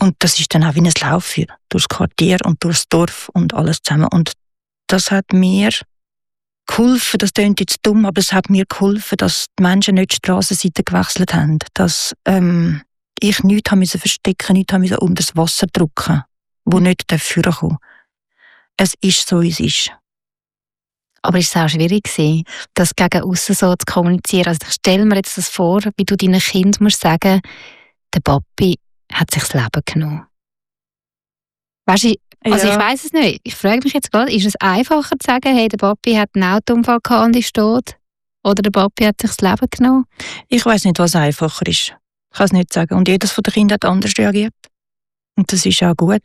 Und das ist dann auch wie ein Laufen durchs Quartier und durchs Dorf und alles zusammen. Und das hat mir geholfen, das klingt jetzt dumm, aber es hat mir geholfen, dass die Menschen nicht die Strassenseite gewechselt haben. Dass ich nichts verstecken musste, nichts musste unter das Wasser drücken, wo nicht vorkommen darf. Es ist so, wie es ist. Aber ist es auch schwierig gewesen, das gegen aussen so zu kommunizieren? Also ich stelle mir jetzt das vor, wie du deinen Kindern musst sagen, der Papi hat sich das Leben genommen. Weißt du, also ich weiss es nicht. Ich frage mich jetzt gerade, ist es einfacher zu sagen, hey, der Papi hat einen Autounfall gehabt und ist tot? Oder der Papi hat sich das Leben genommen? Ich weiss nicht, was einfacher ist. Ich kann es nicht sagen. Und jedes von den Kindern hat anders reagiert. Und das ist auch gut.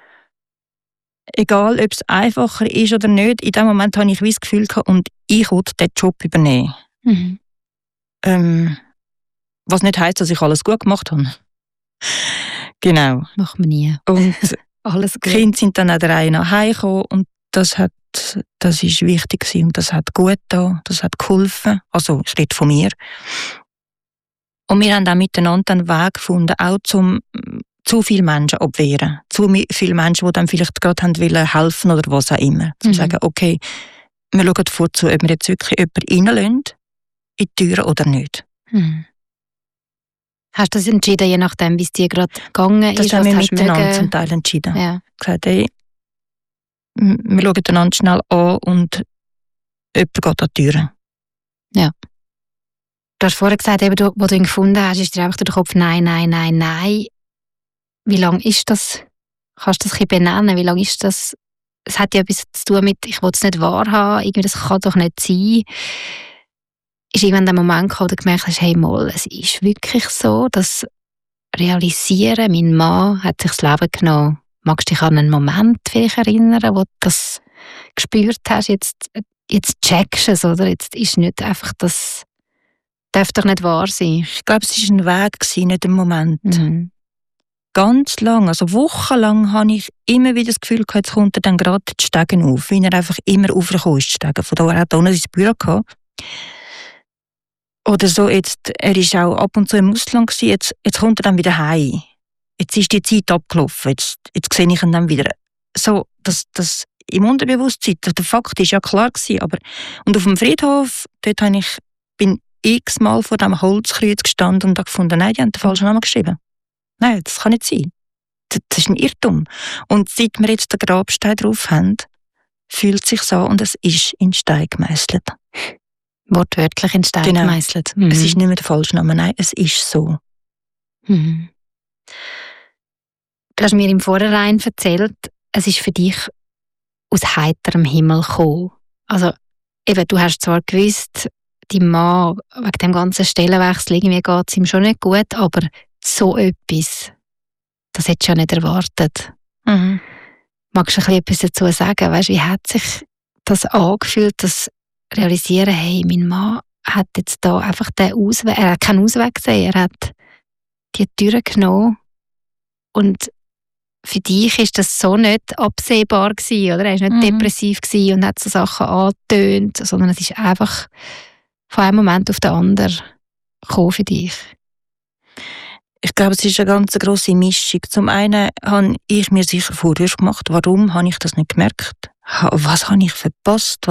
Egal, ob es einfacher ist oder nicht, in dem Moment habe ich das Gefühl gehabt, und ich wollte diesen Job übernehmen. Mhm. Was nicht heisst, dass ich alles gut gemacht habe. Genau. Macht man nie. Und alles die Kinder sind dann auch der Reihe nach Hause gekommen und das ist wichtig gewesen und das hat gut getan, das hat geholfen. Also, ich rede von mir. Und wir haben auch miteinander einen Weg gefunden, auch zum zu viele Menschen abwehren. Zu viele Menschen, die dann vielleicht gerade haben wollen helfen oder was auch immer. Zu sagen, okay, wir schauen vorzu, ob wir jetzt wirklich jemanden reinlassen in die Türe oder nicht. Mhm. Hast du das entschieden, je nachdem, wie es dir gerade gegangen ist? Das haben wir miteinander zum Teil entschieden. Ja. Gesagt, hey, wir schauen einander schnell an und jemand geht an die Türe. Ja. Du hast vorher gesagt, eben, wo du ihn gefunden hast, ist dir einfach durch den Kopf, nein, nein, nein, nein. Wie lange ist das? Kannst du das ein bisschen benennen? Wie lange ist das? Es hat ja etwas zu tun mit, ich will es nicht wahrhaben, irgendwie, das kann doch nicht sein. Ist irgendwann der Moment gekommen, wo du gemerkt hast, hey, mal, es ist wirklich so, das Realisieren, mein Mann hat sich das Leben genommen. Magst du dich an einen Moment vielleicht erinnern, wo du das gespürt hast, jetzt checkst du es, oder? Jetzt ist nicht einfach das, darf doch nicht wahr sein. Ich glaube, es war ein Weg, nicht ein Moment. Mhm. Ganz lang, also wochenlang, habe ich immer wieder das Gefühl gehabt, jetzt kommt er dann gerade die Stegen auf, wie er einfach immer aufgekommen ist, die Stegen. Von daher hat er auch noch sein Büro gehabt. Oder so, jetzt, er war auch ab und zu im Ausland gewesen, jetzt kommt er dann wieder heim. Jetzt ist die Zeit abgelaufen, jetzt sehe ich ihn dann wieder. So, das im Unterbewusstsein, der Fakt war ja klar gewesen, aber, und auf dem Friedhof, dort bin ich x-mal vor dem Holzkreuz gestanden und habe gefunden, nein, die haben den falschen Namen geschrieben. Nein, das kann nicht sein. Das ist ein Irrtum. Und seit wir jetzt den Grabstein drauf haben, fühlt es sich so und es ist in Stein gemeißelt. Wortwörtlich in Stein gemeißelt. Mhm. Es ist nicht mehr der falsche Name, nein, es ist so. Mhm. Du hast mir im Vorhinein erzählt, es ist für dich aus heiterem Himmel gekommen. Also, eben, du hast zwar gewusst, dein Mann, wegen dem ganzen Stellenwechsel, irgendwie geht es ihm schon nicht gut, aber so etwas, das hättest du ja nicht erwartet. Mhm. Magst du ein bisschen etwas dazu sagen? Weißt, wie hat sich das angefühlt, das Realisieren, hey, mein Mann hat jetzt da einfach den Ausweg, er hat keinen Ausweg gesehen, er hat die Türe genommen und für dich ist das so nicht absehbar gewesen, oder? Er war nicht depressiv gewesen und hat so Sachen angetönt, sondern es ist einfach von einem Moment auf den anderen gekommen für dich. Ich glaube, es ist eine ganz grosse Mischung. Zum einen habe ich mir sicher Vorwürfe gemacht, warum habe ich das nicht gemerkt? Was habe ich verpasst?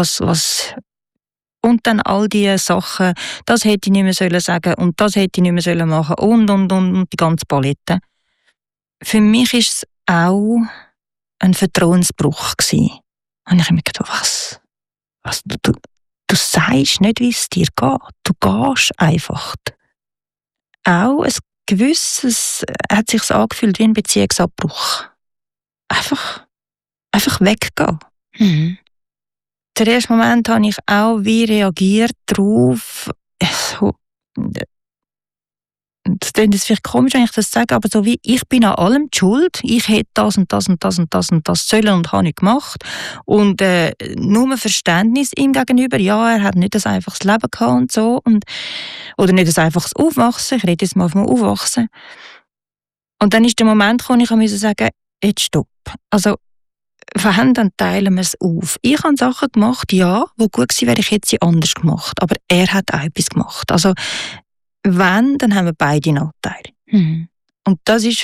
Und dann all diese Sachen, das hätte ich nicht mehr sagen sollen und das hätte ich nicht mehr machen sollen und die ganze Palette. Für mich war es auch ein Vertrauensbruch gewesen. Und ich habe mir gedacht, was du sagst nicht, wie es dir geht. Du gehst einfach. Auch ein gewisses hat sich angefühlt wie ein Beziehungsabbruch. Einfach weggehen. Mhm. Der erste Moment habe ich auch wie reagiert darauf. Das klingt jetzt vielleicht komisch, wenn ich das sage, aber so wie, ich bin an allem die schuld. Ich hätte das und das und das und das und das sollen und habe ich gemacht. Und nur Verständnis ihm gegenüber. Ja, er hat nicht ein einfaches Leben gehabt und so. Oder nicht ein einfaches Aufwachsen. Ich rede jetzt mal vom Aufwachsen. Und dann ist der Moment gekommen, ich musste sagen, jetzt stopp. Also, dann teilen wir es auf. Ich habe Sachen gemacht, ja, die gut gewesen wären, ich hätte sie anders gemacht. Aber er hat auch etwas gemacht. Also, dann haben wir beide Nachteile. Mhm. Und das ist